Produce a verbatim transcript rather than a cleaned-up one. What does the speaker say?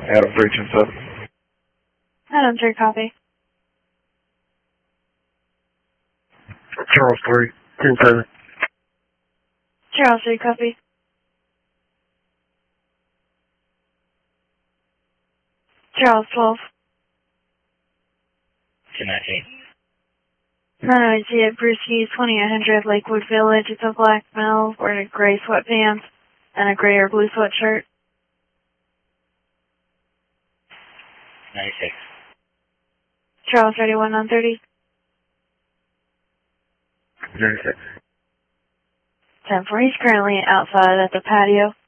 Adam three ten seven. Adam three, copy. Charles three ten seven. Charles three, copy. Charles twelve. two nineteen. Runway Z at Bruce Hughes, twenty-eight hundred Lakewood Village. It's a black male wearing a gray sweatpants and a gray or blue sweatshirt. ninety-six. Charles thirty-one nine thirty. ninety-six. ten four. He's currently outside at the patio.